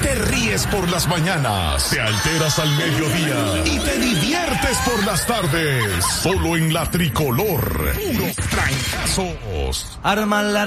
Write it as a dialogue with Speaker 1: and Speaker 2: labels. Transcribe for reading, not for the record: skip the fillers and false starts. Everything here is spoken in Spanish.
Speaker 1: Te ríes por las mañanas, te alteras al mediodía y te diviertes por las tardes. Solo en la Tricolor. Puros trancazos.
Speaker 2: Arman la